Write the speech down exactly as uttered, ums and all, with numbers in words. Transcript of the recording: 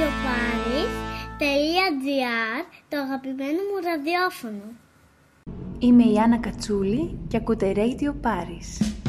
Radio Paris τελεία τζι άρ, το αγαπημένο μου ραδιόφωνο. Είμαι η Άννα Κατσούλη και ακούτε Radio Paris.